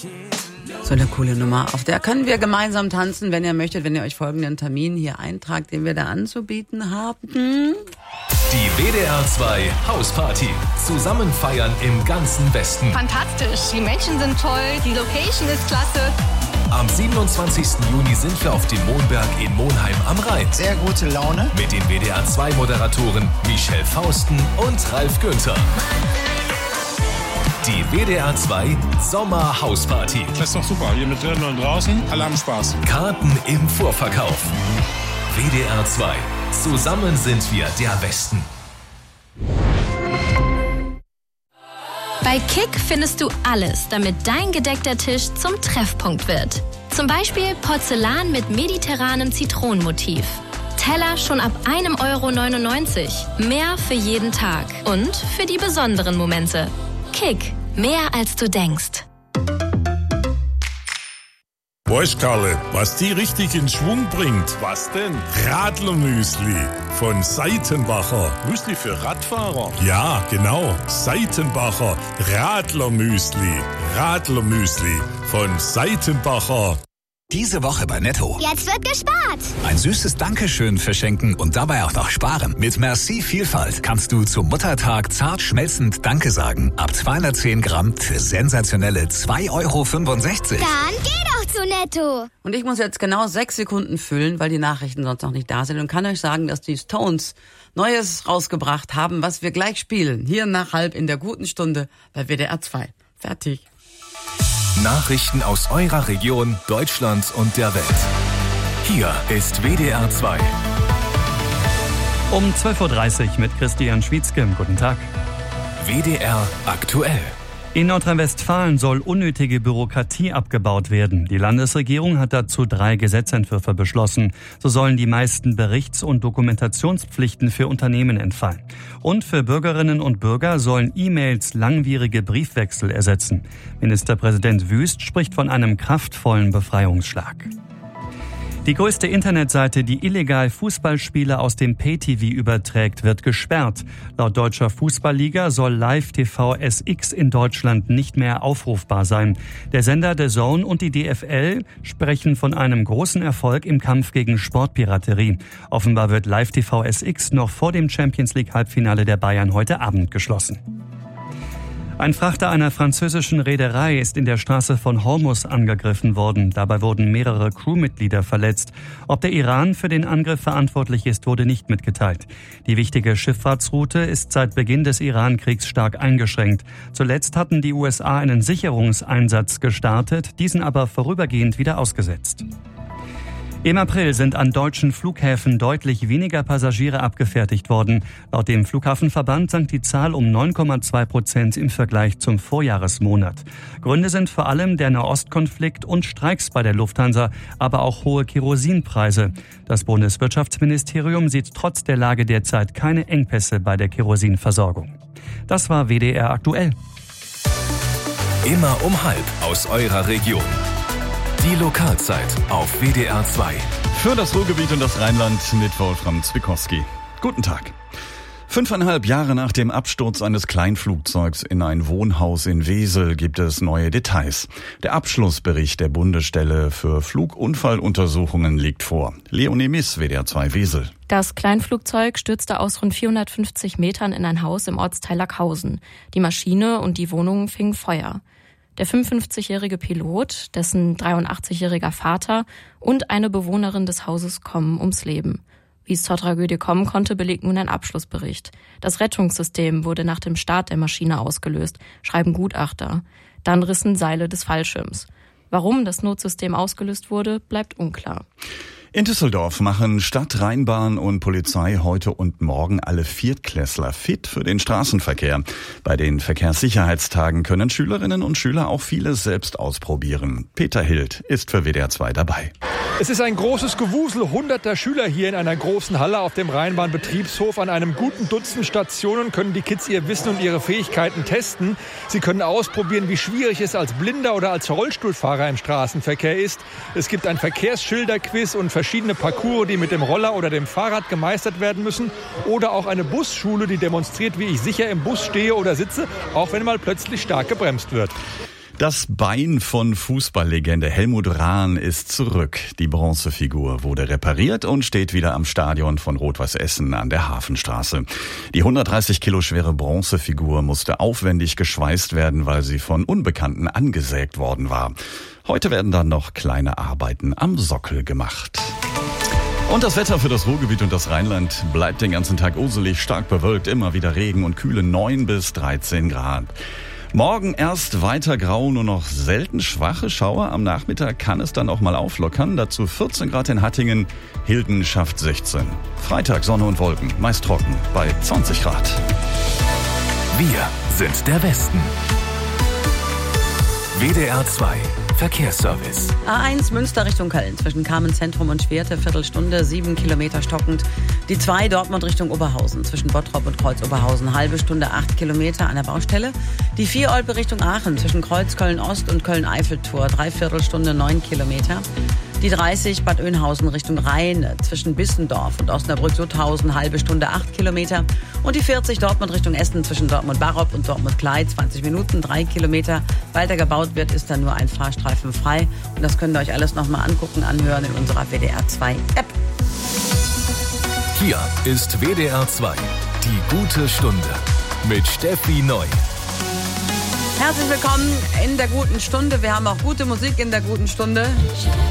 So eine coole Nummer. Auf der können wir gemeinsam tanzen, wenn ihr möchtet, wenn ihr euch folgenden Termin hier eintragt, den wir da anzubieten haben. Die WDR 2 Hausparty. Zusammen feiern im ganzen Westen. Fantastisch. Die Menschen sind toll. Die Location ist klasse. Am 27. Juni sind wir auf dem Mohnberg in Monheim am Rhein. Sehr gute Laune. Mit den WDR 2 Moderatoren Michelle Fausten und Ralf Günther. Die WDR 2 Sommer-Hausparty. Das ist doch super. Hier mit drinnen und draußen. Alle haben Spaß. Karten im Vorverkauf. WDR 2. Zusammen sind wir der Westen. Bei Kick findest du alles, damit dein gedeckter Tisch zum Treffpunkt wird. Zum Beispiel Porzellan mit mediterranem Zitronenmotiv. Teller schon ab 1,99 €. Mehr für jeden Tag und für die besonderen Momente. Kick, mehr als du denkst. Weißt Karle, was die richtig in Schwung bringt? Was denn? Radlermüsli von Seitenbacher. Müsli für Radfahrer. Ja, genau. Seitenbacher Radlermüsli. Radlermüsli von Seitenbacher. Diese Woche bei Netto. Jetzt wird gespart. Ein süßes Dankeschön verschenken und dabei auch noch sparen. Mit Merci Vielfalt kannst du zum Muttertag zart schmelzend Danke sagen. Ab 210 Gramm für sensationelle 2,65 €. Dann geh doch zu Netto. Und ich muss jetzt genau 6 Sekunden füllen, weil die Nachrichten sonst noch nicht da sind und kann euch sagen, dass die Stones Neues rausgebracht haben, was wir gleich spielen. Hier nach halb in der guten Stunde bei WDR 2. Fertig. Nachrichten aus eurer Region, Deutschland und der Welt. Hier ist WDR 2. Um 12:30 Uhr mit Christian Schwietzke. Guten Tag. WDR aktuell. In Nordrhein-Westfalen soll unnötige Bürokratie abgebaut werden. Die Landesregierung hat dazu 3 Gesetzentwürfe beschlossen. So sollen die meisten Berichts- und Dokumentationspflichten für Unternehmen entfallen. Und für Bürgerinnen und Bürger sollen E-Mails langwierige Briefwechsel ersetzen. Ministerpräsident Wüst spricht von einem kraftvollen Befreiungsschlag. Die größte Internetseite, die illegal Fußballspiele aus dem Pay-TV überträgt, wird gesperrt. Laut Deutscher Fußballliga soll Live-TV SX in Deutschland nicht mehr aufrufbar sein. Der Sender DAZN und die DFL sprechen von einem großen Erfolg im Kampf gegen Sportpiraterie. Offenbar wird Live-TV SX noch vor dem Champions-League-Halbfinale der Bayern heute Abend geschlossen. Ein Frachter einer französischen Reederei ist in der Straße von Hormuz angegriffen worden. Dabei wurden mehrere Crewmitglieder verletzt. Ob der Iran für den Angriff verantwortlich ist, wurde nicht mitgeteilt. Die wichtige Schifffahrtsroute ist seit Beginn des Iran-Kriegs stark eingeschränkt. Zuletzt hatten die USA einen Sicherungseinsatz gestartet, diesen aber vorübergehend wieder ausgesetzt. Im April sind an deutschen Flughäfen deutlich weniger Passagiere abgefertigt worden. Laut dem Flughafenverband sank die Zahl um 9,2% im Vergleich zum Vorjahresmonat. Gründe sind vor allem der Nahostkonflikt und Streiks bei der Lufthansa, aber auch hohe Kerosinpreise. Das Bundeswirtschaftsministerium sieht trotz der Lage derzeit keine Engpässe bei der Kerosinversorgung. Das war WDR aktuell. Immer um halb aus eurer Region. Die Lokalzeit auf WDR 2. Für das Ruhrgebiet und das Rheinland mit Wolfram Zwickowski. Guten Tag. 5,5 Jahre nach dem Absturz eines Kleinflugzeugs in ein Wohnhaus in Wesel gibt es neue Details. Der Abschlussbericht der Bundesstelle für Flugunfalluntersuchungen liegt vor. Leonie Miss, WDR 2 Wesel. Das Kleinflugzeug stürzte aus rund 450 Metern in ein Haus im Ortsteil Lackhausen. Die Maschine und die Wohnung fingen Feuer. Der 55-jährige Pilot, dessen 83-jähriger Vater und eine Bewohnerin des Hauses kommen ums Leben. Wie es zur Tragödie kommen konnte, belegt nun ein Abschlussbericht. Das Rettungssystem wurde nach dem Start der Maschine ausgelöst, schreiben Gutachter. Dann rissen Seile des Fallschirms. Warum das Notsystem ausgelöst wurde, bleibt unklar. In Düsseldorf machen Stadt, Rheinbahn und Polizei heute und morgen alle Viertklässler fit für den Straßenverkehr. Bei den Verkehrssicherheitstagen können Schülerinnen und Schüler auch vieles selbst ausprobieren. Peter Hild ist für WDR 2 dabei. Es ist ein großes Gewusel hunderter Schüler hier in einer großen Halle auf dem Rheinbahn-Betriebshof. An einem guten Dutzend Stationen können die Kids ihr Wissen und ihre Fähigkeiten testen. Sie können ausprobieren, wie schwierig es als Blinder oder als Rollstuhlfahrer im Straßenverkehr ist. Es gibt ein Verkehrsschilderquiz und verschiedene Parcours, die mit dem Roller oder dem Fahrrad gemeistert werden müssen. Oder auch eine Busschule, die demonstriert, wie ich sicher im Bus stehe oder sitze, auch wenn mal plötzlich stark gebremst wird. Das Bein von Fußballlegende Helmut Rahn ist zurück. Die Bronzefigur wurde repariert und steht wieder am Stadion von Rot-Weiß Essen an der Hafenstraße. Die 130 Kilo schwere Bronzefigur musste aufwendig geschweißt werden, weil sie von Unbekannten angesägt worden war. Heute werden dann noch kleine Arbeiten am Sockel gemacht. Und das Wetter für das Ruhrgebiet und das Rheinland bleibt den ganzen Tag uselig, stark bewölkt, immer wieder Regen und kühle 9 bis 13 Grad. Morgen erst weiter grau, nur noch selten schwache Schauer. Am Nachmittag kann es dann auch mal auflockern. Dazu 14 Grad in Hattingen, Hilden schafft 16. Freitag Sonne und Wolken, meist trocken bei 20 Grad. Wir sind der Westen. WDR 2 Verkehrsservice. A1 Münster Richtung Köln, zwischen Kamenz-Zentrum und Schwerte, Viertelstunde, 7 Kilometer stockend. Die 2 Dortmund Richtung Oberhausen, zwischen Bottrop und Kreuz-Oberhausen, halbe Stunde, 8 Kilometer an der Baustelle. Die 4 Olpe Richtung Aachen, zwischen Kreuz Köln-Ost und Köln-Eiffeltor, 3/4 Stunde, 9 Kilometer. Die 30 Bad Oeynhausen Richtung Rhein, zwischen Bissendorf und Osnabrück-Sutthausen, halbe Stunde, 8 Kilometer. Und die 40 Dortmund Richtung Essen, zwischen Dortmund-Barop und Dortmund-Klei, 20 Minuten, 3 Kilometer. Weiter gebaut wird, ist dann nur ein Fahrstreifen frei. Und das könnt ihr euch alles nochmal angucken, anhören in unserer WDR 2 App. Hier ist WDR 2, die gute Stunde mit Steffi Neu. Herzlich willkommen in der guten Stunde. Wir haben auch gute Musik in der guten Stunde.